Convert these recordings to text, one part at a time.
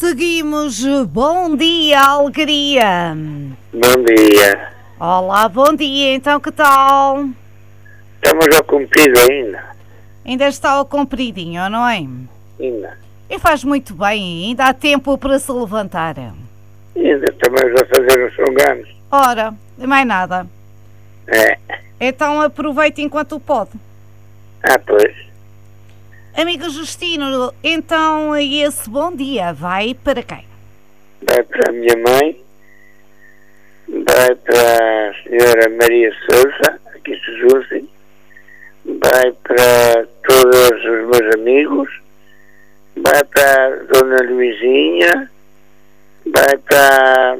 Seguimos. Bom dia, Alegria. Bom dia. Olá, bom dia. Então, que tal? Estamos ao comprido ainda. Ainda está ao compridinho, não é? Ainda. E faz muito bem. Ainda há tempo para se levantar. Ainda estamos a fazer os songanos. Ora, mais nada. É. Então aproveite enquanto pode. Pois. Amigo Justino, então esse bom dia vai para quem? Vai para a minha mãe, vai para a senhora Maria Sousa, aqui se Jússi, vai para todos os meus amigos, vai para a dona Luizinha, vai para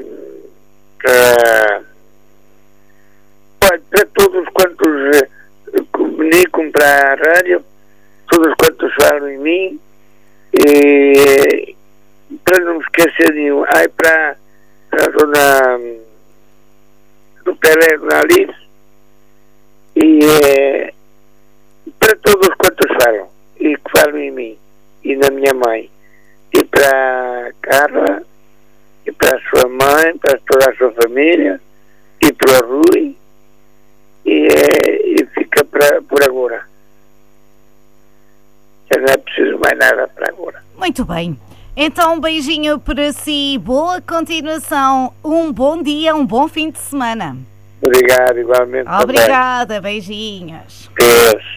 todos quantos comunicam para a rádio, todos quantos falam em mim, e para não me esquecer de nenhum, para a dona do Pelé, dona Alice, e para todos quantos falam, e que falam em mim, e na minha mãe, e para a Carla, e para a sua mãe, para toda a sua família, e para o Rui, e fica por agora. Já não é preciso mais nada para agora. Muito bem. Então um beijinho para si, boa continuação, um bom dia, um bom fim de semana. Obrigado, igualmente. Obrigada, também. Beijinhos. Deus.